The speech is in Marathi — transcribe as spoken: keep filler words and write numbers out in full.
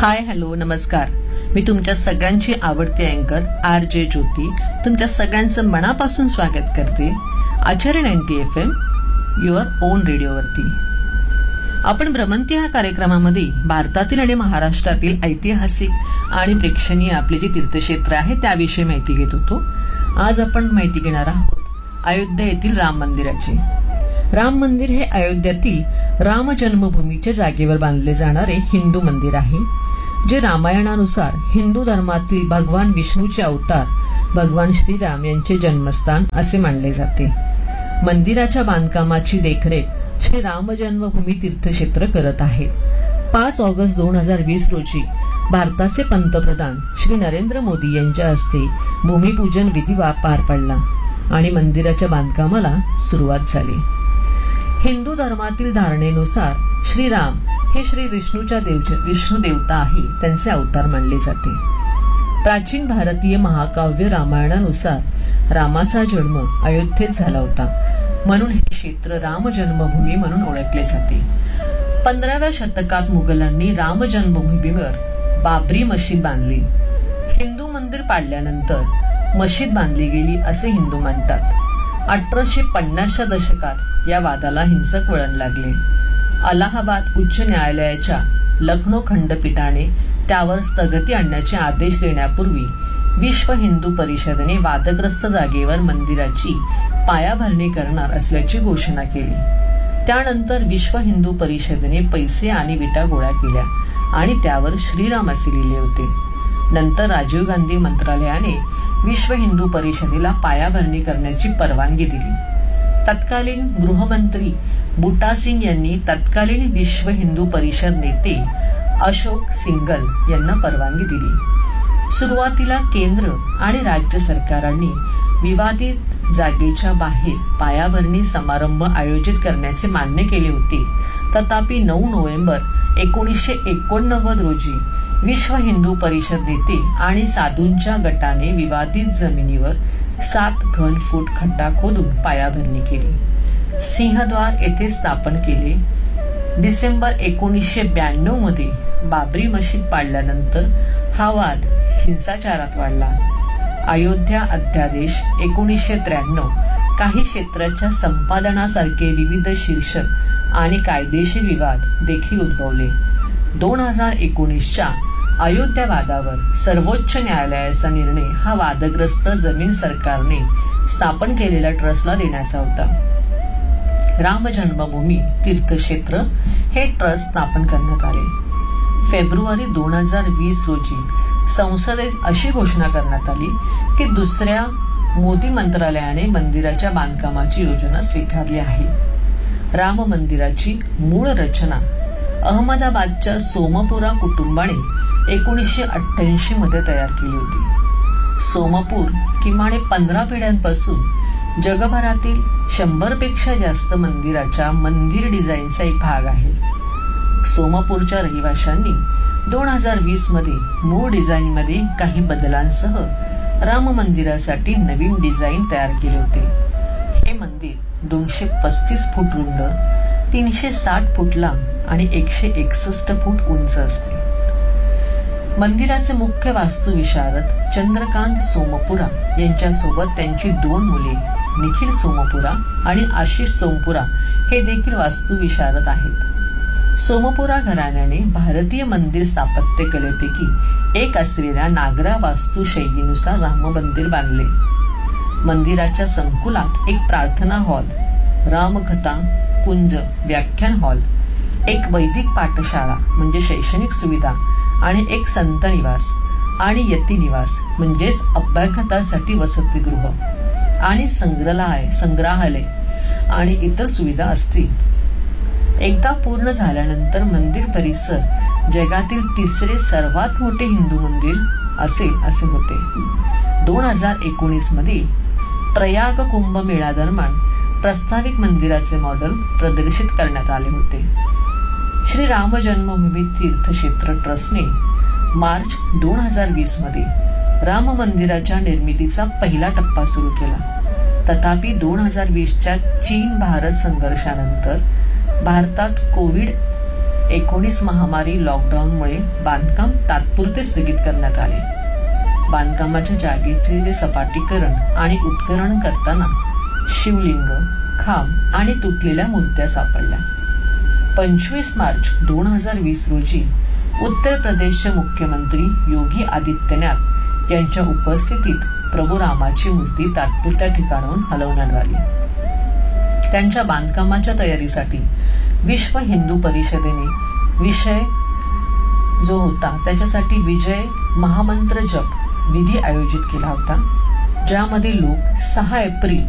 हाय हॅलो नमस्कार. मी तुमच्या सगळ्यांची आवडती अँकर आर जे ज्योती तुमच्या सगळ्यांचं मनापासून स्वागत करते आचार्य ninety F am your on रेडिओवरती. आपण भ्रमंती या कार्यक्रमामध्ये भारतातील आणि महाराष्ट्रातील ऐतिहासिक आणि प्रेक्षणीय आपले जे तीर्थक्षेत्र आहे त्याविषयी माहिती घेत होतो. आज आपण माहिती घेणार आहोत अयोध्या येथील राम मंदिराची. राम मंदिर हे अयोध्यातील राम जन्मभूमीच्या जागेवर बांधले जाणारे हिंदू मंदिर आहे, जे रामायणानुसार हिंदू धर्मातील भगवान विष्णूचे अवतार भगवान श्रीराम यांचे जन्मस्थान असे मानले जाते. मंदिराच्या बांधकामाची देखरेख श्री राम जन्मभूमी तीर्थक्षेत्र करत आहेत. पाच ऑगस्ट दोन हजार वीस रोजी भारताचे पंतप्रधान श्री नरेंद्र मोदी यांच्या हस्ते भूमिपूजन विधी पार पडला आणि मंदिराच्या बांधकामाला सुरुवात झाली. हिंदू धर्मातील धारणेनुसार श्रीराम हे श्री विष्णूच्या देव विष्णू देवता आहे, त्यांचे अवतार मानले जाते. प्राचीन भारतीय महाकाव्य रामायणानुसार रामाचा जन्म अयोध्येत झाला होता, म्हणून हे क्षेत्र राम जन्मभूमी म्हणून ओळखले जाते. पंधराव्या शतकात मुघलांनी राम जन्मभूमीवर बाबरी मशीद बांधली. हिंदू मंदिर पाडल्यानंतर मशीद बांधली गेली असे हिंदू मानतात. अठराशे पन्नासच्या दशकात या वादाला हिंसक वळण लागले. अलाहाबाद उच्च न्यायालयाच्या लखनौ खंडपीठाने त्यावर स्थगिती आणण्याचे आदेश देण्यापूर्वी विश्व हिंदू परिषदेने वादग्रस्त जागेवर मंदिराची पायाभरणी करणार असल्याची घोषणा केली. त्यानंतर विश्व हिंदू परिषदेने पैसे आणि विटा गोळा केल्या आणि त्यावर श्रीराम असे लिहिले होते. नंतर राजीव गांधी मंत्रालयाने विश्व हिंदू परिषदेला पायाभरणी करण्याची परवानगी दिली. तत्कालीन गृहमंत्री बूटा सिंग यांनी तत्कालीन विश्व हिंदू परिषद नेते अशोक सिंगल यांना परवानगी दिली. सुरुवातीला केंद्र आणि राज्य सरकारांनी विवादित जागेच्या बाहेर पायाभरणी समारंभ आयोजित करण्याचे मान्य केले होते. तथापि नऊ नोव्हेंबर एकोणीसशे एकोणनव्वद रोजी विश्व हिंदू परिषद नेते आणि साधूंच्या गटाने विवादित जमिनीवर सात घन फूट खड्डा खोदून पायाभरणी केली. सिंहद्वार येथे स्थापन केले. डिसेंबर एकोणीसशे ब्याण्णव मध्ये बाबरी मशीद पाडल्यानंतर हा वाद हिंसाचारात वाढला. अयोध्या अध्यादेश एकोणीसशे त्र्याण्णव काही क्षेत्राच्या संपादनासारखे विविध शीर्षक आणि कायदेशीर विवाद देखील उद्भवले. दोन हजार एकोणीसच्या अयोध्या वादावर सर्वोच्च न्यायालयाचा निर्णय हा वादग्रस्त जमीन सरकारने स्थापन केलेल्या ट्रस्टला देण्याचा होता. राम जन्मभूमी तीर्थक्षेत्र हे ट्रस्ट स्थापन करण्यात आले. फेब्रुवारी दोन हजार वीस रोजी संसदेत अशी घोषणा करण्यात आली की दुसऱ्या मोदी मंत्रालयाने मंदिराच्या बांधकामाची योजना स्वीकारली आहे. राम मंदिराची मूळ रचना अहमदाबादच्या सोमपुरा कुटुंबाने एकोणीसशे अठ्ठ्याऐंशी मध्ये तयार केली होती. सोमपूर किमान पंधरा पिढ्यांपासून जगभरातील शंभर पेक्षा जास्त मंदिराच्या मंदिर डिझाईनचा एक भाग आहे. सोमपूरच्या रहिवाशांनी दोन हजार वीस मध्ये मूळ डिझाईन मध्ये काही बदलांसह राम मंदिरासाठी नवीन डिझाईन तयार केले होते. हे मंदिर दोनशे पस्तीस फूट रुंद, तीनशे साठ फूट लांब आणि एकशे एकसष्ट फूट उंच असते. मंदिराचे मुख्य वास्तुविशारद चंद्रकांत सोमपुरा यांच्यासोबत त्यांची दोन मुले निखिल सोमपुरा आणि आशिष सोमपुरा हे देखील वास्तुविशारद आहेत. सोमपुरा घराण्याने भारतीय मंदिर स्थापत्य कलेपैकी एक असलेल्या नागरा वास्तुशैलीनुसार राम मंदिर बांधले. मंदिराच्या संकुलात एक प्रार्थना हॉल, रामकथा कुंज, व्याख्यान हॉल, एक वैदिक पाठशाळा म्हणजे शैक्षणिक सुविधा आणि एक संत निवास आणि यती निवास म्हणजेच अभ्यागतांसाठी वसतिगृह आणि संग्रहालय संग्रहालय आणि इतर सुविधा असतील. एकदा पूर्ण झाल्यानंतर मंदिर परिसर जगातील तिसरे सर्वात मोठे हिंदू मंदिर असेल असे होते. दोन हजार एकोणीस मध्ये प्रयाग कुंभमेळा दरम्यान प्रस्तावित मंदिराचे मॉडेल प्रदर्शित करण्यात आले होते. श्री राम जन्मभूमी तीर्थक्षेत्र ट्रस्टने मार्च दोन हजार वीस मध्ये राम मंदिराच्या निर्मितीचा पहिला टप्पा सुरू केला. तथापि दोन हजार वीसच्या चीन भारत संघर्षानंतर भारतात कोविड एकोणीस महामारी लॉकडाऊनमुळे बांधकाम तात्पुरते स्थगित करण्यात आले. बांधकामाच्या जागेचे जे सपाटीकरण आणि उत्खनन करताना शिवलिंग, खांब आणि तुटलेल्या मूर्त्या सापडल्या. पंचवीस मार्च दोन हजार वीस रोजी उत्तर प्रदेशचे मुख्यमंत्री योगी आदित्यनाथ यांच्या उपस्थितीत प्रभू रामाची मूर्ती तात्पुरत्या ठिकाणाहून हलवण्यात आली. त्यांच्या बांधकामाच्या तयारीसाठी विश्व हिंदू परिषदेने विषय जो होता त्याच्यासाठी विजय महामंत्र जप विधी आयोजित केला होता, ज्यामध्ये लोक सहा एप्रिल